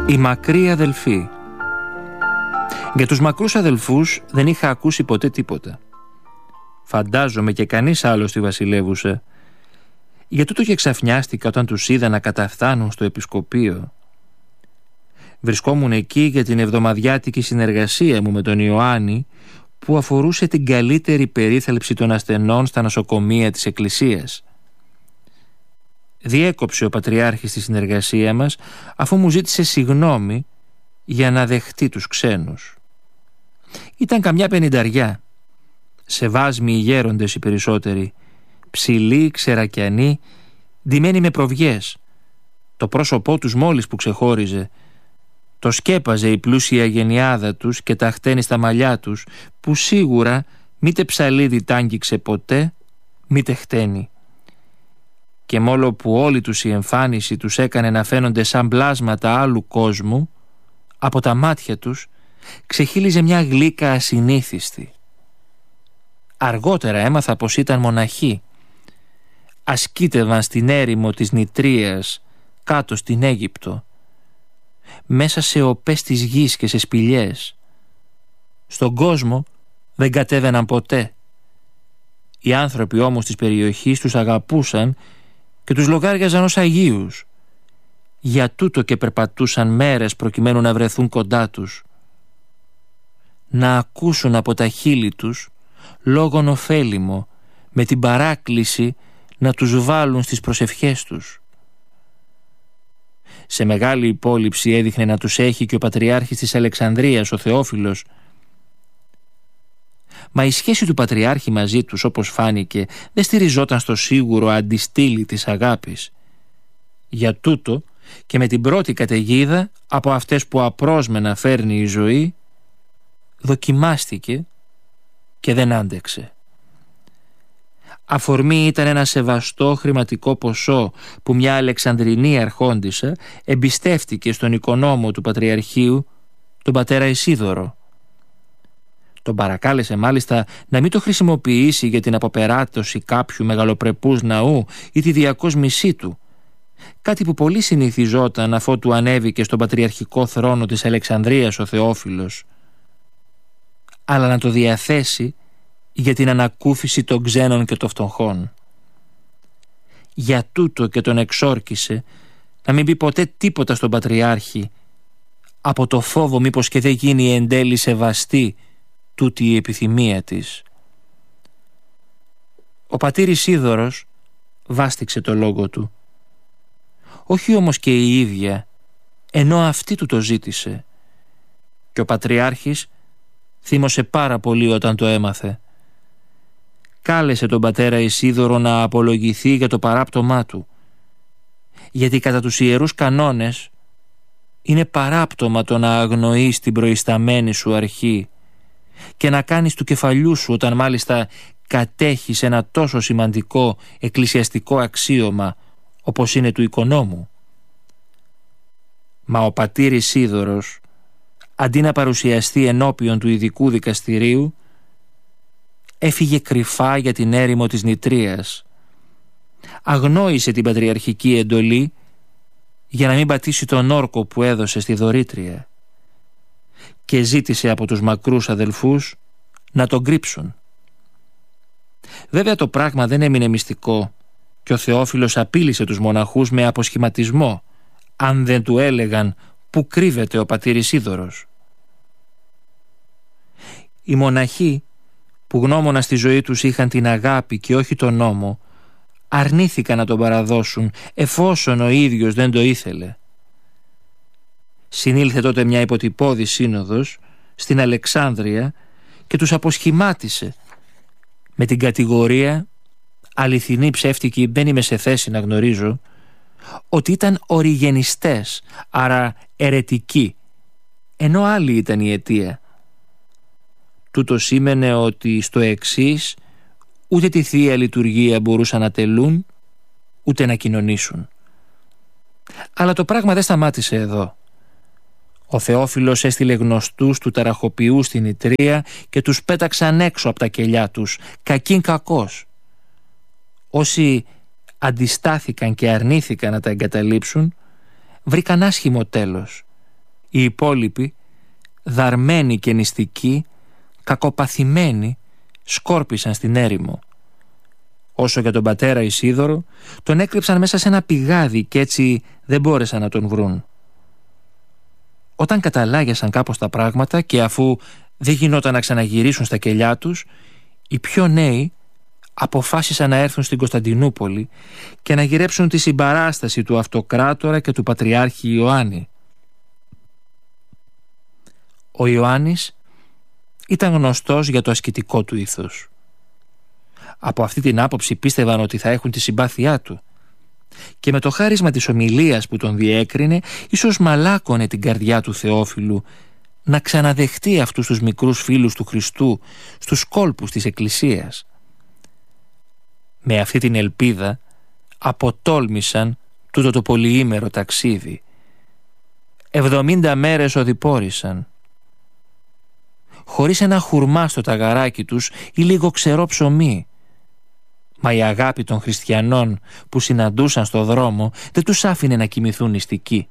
Η μακρή αδελφή. Για τους μακρούς αδελφούς δεν είχα ακούσει ποτέ τίποτα. Φαντάζομαι και κανείς άλλος τη βασιλεύουσε. Για τούτο και ξαφνιάστηκα όταν τους είδα να καταφθάνουν στο επισκοπείο. Βρισκόμουν εκεί για την εβδομαδιάτικη συνεργασία μου με τον Ιωάννη, που αφορούσε την καλύτερη περίθαλψη των ασθενών στα νοσοκομεία της Εκκλησίας. Διέκοψε ο Πατριάρχης τη συνεργασία μας, αφού μου ζήτησε συγγνώμη για να δεχτεί τους ξένους. Ήταν καμιά 50, σεβάσμιοι γέροντες οι περισσότεροι, ψηλοί, ξερακιανοί, ντυμένοι με προβιές. Το πρόσωπό τους μόλις που ξεχώριζε, το σκέπαζε η πλούσια γενιάδα τους και τα χτένιστα μαλλιά τους, που σίγουρα μήτε ψαλίδι τ' άγγιξε ποτέ, μήτε χτένι. Και μόλο που όλη τους η εμφάνιση τους έκανε να φαίνονται σαν πλάσματα άλλου κόσμου, από τα μάτια τους ξεχύλιζε μια γλύκα ασυνήθιστη. Αργότερα έμαθα πως ήταν μοναχοί. Ασκήτευαν στην έρημο της Νητρίας, κάτω στην Αίγυπτο, μέσα σε οπές της γης και σε σπηλιές. Στον κόσμο δεν κατέβαιναν ποτέ. Οι άνθρωποι όμως της περιοχής τους αγαπούσαν και τους λογάριαζαν ως αγίους. Για τούτο και περπατούσαν μέρες προκειμένου να βρεθούν κοντά τους, να ακούσουν από τα χείλη τους λόγον ωφέλιμο, με την παράκληση να τους βάλουν στις προσευχές τους. Σε μεγάλη υπόλοιψη έδειχνε να τους έχει και ο Πατριάρχης της Αλεξανδρίας, ο Θεόφιλος. Μα η σχέση του Πατριάρχη μαζί τους, όπως φάνηκε, δεν στηριζόταν στο σίγουρο αντιστήλι της αγάπης. Για τούτο και με την πρώτη καταιγίδα από αυτές που απρόσμενα φέρνει η ζωή, δοκιμάστηκε και δεν άντεξε. Αφορμή ήταν ένα σεβαστό χρηματικό ποσό που μια Αλεξανδρινή αρχόντισσα εμπιστεύτηκε στον οικονόμο του Πατριαρχείου, τον πατέρα Ισίδωρο. Τον παρακάλεσε μάλιστα να μην το χρησιμοποιήσει για την αποπεράτωση κάποιου μεγαλοπρεπούς ναού ή τη διακόσμησή του, κάτι που πολύ συνηθιζόταν αφότου ανέβηκε στον πατριαρχικό θρόνο της Αλεξανδρίας ο Θεόφιλος, αλλά να το διαθέσει για την ανακούφιση των ξένων και των φτωχών. Για τούτο και τον εξόρκησε να μην πει ποτέ τίποτα στον Πατριάρχη, από το φόβο μήπως και δεν γίνει εν τέλει σεβαστή τούτη η επιθυμία της. Ο πατήρ Ισίδωρος βάστηξε το λόγο του. Όχι όμως και η ίδια, ενώ αυτή του το ζήτησε. Και ο Πατριάρχης θύμωσε πάρα πολύ όταν το έμαθε. Κάλεσε τον πατέρα Ισίδωρο να απολογηθεί για το παράπτωμά του, γιατί κατά τους ιερούς κανόνες είναι παράπτωμα το να αγνοείς την προϊσταμένη σου αρχή και να κάνεις του κεφαλιού σου, όταν μάλιστα κατέχεις ένα τόσο σημαντικό εκκλησιαστικό αξίωμα όπως είναι του οικονόμου. Μα ο πατήρ Ισίδωρος, αντί να παρουσιαστεί ενώπιον του ειδικού δικαστηρίου, έφυγε κρυφά για την έρημο της Νητρίας. Αγνόησε την πατριαρχική εντολή για να μην πατήσει τον όρκο που έδωσε στη δωρήτρια και ζήτησε από τους μακρούς αδελφούς να τον κρύψουν. Βέβαια το πράγμα δεν έμεινε μυστικό και ο Θεόφιλος απείλησε τους μοναχούς με αποσχηματισμό αν δεν του έλεγαν που κρύβεται ο πατήρ Ισίδωρος. Οι μοναχοί, που γνώμονα στη ζωή τους είχαν την αγάπη και όχι τον νόμο, αρνήθηκαν να τον παραδώσουν εφόσον ο ίδιος δεν το ήθελε. Συνήλθε τότε μια υποτυπώδη σύνοδος στην Αλεξάνδρεια και τους αποσχημάτισε με την κατηγορία, αληθινή ψεύτικη δεν είμαι σε θέση να γνωρίζω, ότι ήταν οριγενιστές, άρα αιρετικοί, ενώ άλλη ήταν η αιτία. Τούτο σήμαινε ότι στο εξής ούτε τη Θεία Λειτουργία μπορούσαν να τελούν, ούτε να κοινωνήσουν. Αλλά το πράγμα δεν σταμάτησε εδώ. Ο Θεόφιλος έστειλε γνωστούς του ταραχοποιού στην Νητρία και τους πέταξαν έξω από τα κελιά τους, κακήν κακός. Όσοι αντιστάθηκαν και αρνήθηκαν να τα εγκαταλείψουν, βρήκαν άσχημο τέλος Οι υπόλοιποι, δαρμένοι και νηστικοί, κακοπαθημένοι, σκόρπισαν στην έρημο. Όσο για τον πατέρα Ισίδωρο, τον έκρυψαν μέσα σε ένα πηγάδι και έτσι δεν μπόρεσαν να τον βρουν. Όταν καταλάγιασαν κάπως τα πράγματα και αφού δεν γινόταν να ξαναγυρίσουν στα κελιά τους, οι πιο νέοι αποφάσισαν να έρθουν στην Κωνσταντινούπολη και να γυρέψουν τη συμπαράσταση του Αυτοκράτορα και του Πατριάρχη Ιωάννη. Ο Ιωάννης ήταν γνωστός για το ασκητικό του ήθος. Από αυτή την άποψη πίστευαν ότι θα έχουν τη συμπάθειά του και με το χάρισμα της ομιλίας που τον διέκρινε ίσως μαλάκωνε την καρδιά του Θεόφιλου να ξαναδεχτεί αυτούς τους μικρούς φίλους του Χριστού στους κόλπους της Εκκλησίας. Με αυτή την ελπίδα αποτόλμησαν τούτο το πολυήμερο ταξίδι. 70 μέρες οδηπόρησαν. Χωρίς ένα χουρμά στο ταγαράκι τους ή λίγο ξερό ψωμί. Μα η αγάπη των χριστιανών που συναντούσαν στο δρόμο δεν τους άφηνε να κοιμηθούν νηστικοί.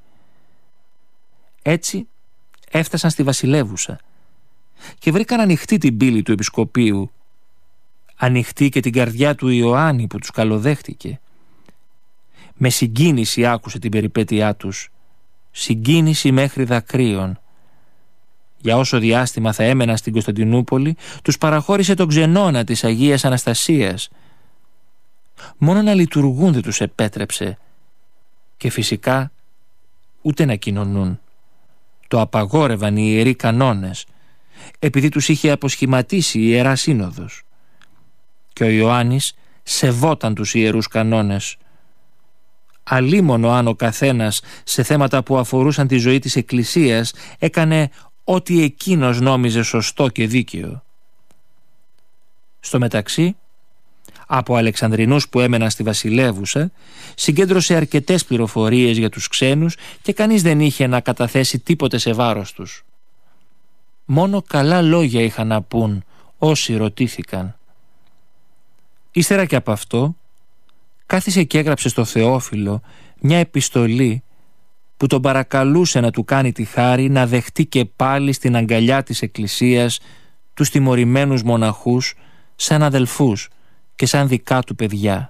Έτσι έφτασαν στη Βασιλεύουσα και βρήκαν ανοιχτή την πύλη του Επισκοπείου, ανοιχτή και την καρδιά του Ιωάννη που τους καλοδέχτηκε. Με συγκίνηση άκουσε την περιπέτειά τους, συγκίνηση μέχρι δακρύων. Για όσο διάστημα θα έμεναν στην Κωνσταντινούπολη, τους παραχώρησε τον ξενώνα της Αγίας Αναστασίας. Μόνο να λειτουργούν δεν τους επέτρεψε και φυσικά ούτε να κοινωνούν. Το απαγόρευαν οι ιεροί κανόνες, επειδή τους είχε αποσχηματίσει η Ιερά Σύνοδος. Και ο Ιωάννης σεβόταν τους ιερούς κανόνες. Αλίμονο αν ο καθένας σε θέματα που αφορούσαν τη ζωή της Εκκλησίας έκανε ό,τι εκείνος νόμιζε σωστό και δίκαιο. Στο μεταξύ, από Αλεξανδρινούς που έμεναν στη Βασιλεύουσα, συγκέντρωσε αρκετές πληροφορίες για τους ξένους και κανείς δεν είχε να καταθέσει τίποτε σε βάρος τους. Μόνο καλά λόγια είχαν να πούν όσοι ρωτήθηκαν. Ύστερα και από αυτό, κάθισε και έγραψε στο Θεόφιλο μια επιστολή που τον παρακαλούσε να του κάνει τη χάρη να δεχτεί και πάλι στην αγκαλιά της Εκκλησίας τους τιμωρημένους μοναχούς σαν αδελφούς και σαν δικά του παιδιά.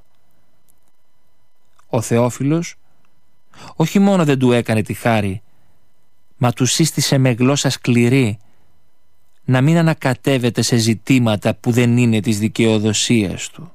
Ο Θεόφιλος όχι μόνο δεν του έκανε τη χάρη, μα του σύστησε με γλώσσα σκληρή να μην ανακατεύεται σε ζητήματα που δεν είναι της δικαιοδοσίας του.